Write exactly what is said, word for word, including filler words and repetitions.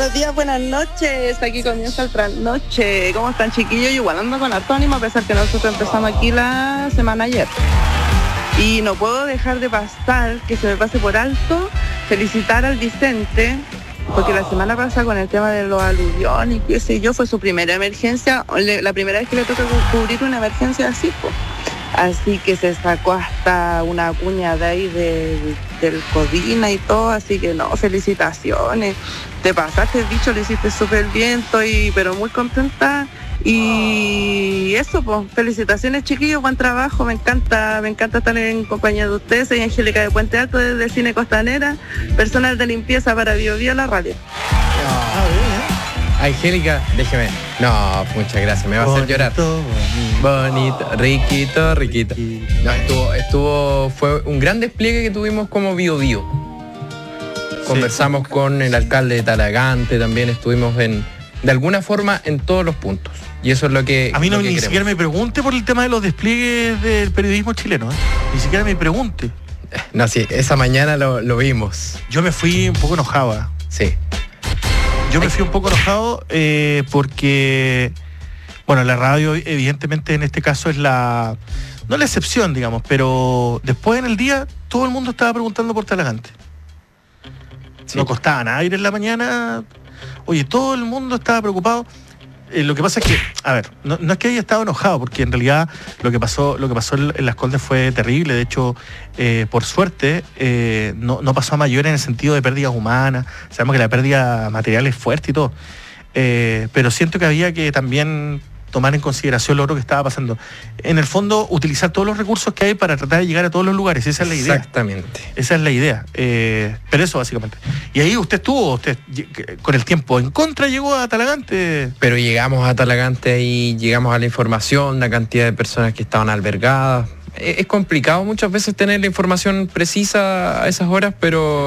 Buenos días, buenas noches. Aquí comienza el trasnoche. ¿Cómo están, chiquillos? Yo igual ando con harto ánimo, a pesar que nosotros empezamos aquí la semana ayer. Y no puedo dejar de pasar, que se me pase por alto, felicitar al Vicente, porque la semana pasada con el tema de los aluviones y qué sé yo, fue su primera emergencia, la primera vez que le toca cubrir una emergencia así, pues. Así que se sacó hasta una cuña de ahí de, del Codina y todo, así que no, felicitaciones. Te pasaste, bicho, lo hiciste súper bien, estoy pero muy contenta. Y eso, pues, felicitaciones, chiquillos, buen trabajo, me encanta, me encanta estar en compañía de ustedes. Soy Angélica de Puente Alto, desde Cine Costanera, personal de limpieza para Bio Bio La Radio. Ah, bien. Angélica, déjeme. No, muchas gracias, me va bonito, a hacer llorar. Bonito, bonito, riquito, riquito. No, estuvo, estuvo, fue un gran despliegue que tuvimos como Bio Bio. Conversamos sí. con el alcalde de Talagante, también estuvimos en, de alguna forma, en todos los puntos. Y eso es lo que A mí no que ni queremos. siquiera me pregunte por el tema de los despliegues del periodismo chileno, ¿eh? Ni siquiera me pregunte. No, sí, esa mañana lo, lo vimos. Yo me fui un poco enojado. ¿eh? Sí. Yo me fui un poco enojado eh, porque, bueno, la radio evidentemente en este caso es la, no la excepción, digamos, pero después en el día todo el mundo estaba preguntando por Talagante. Sí. No costaba nada ir en la mañana. Oye, todo el mundo estaba preocupado. Eh, lo que pasa es que, a ver, no, no es que haya estado enojado, porque en realidad lo que pasó, lo que pasó en, en Las Condes fue terrible. De hecho, eh, por suerte, eh, no, no pasó a mayor en el sentido de pérdidas humanas. Sabemos que la pérdida material es fuerte y todo. Eh, pero siento que había que también tomar en consideración lo otro que estaba pasando. En el fondo, utilizar todos los recursos que hay para tratar de llegar a todos los lugares. Esa es la idea. Exactamente. Esa es la idea. Eh, pero eso, básicamente. Y ahí usted estuvo, usted con el tiempo en contra llegó a Talagante. Pero llegamos a Talagante y llegamos a la información, la cantidad de personas que estaban albergadas. Es complicado muchas veces tener la información precisa a esas horas, pero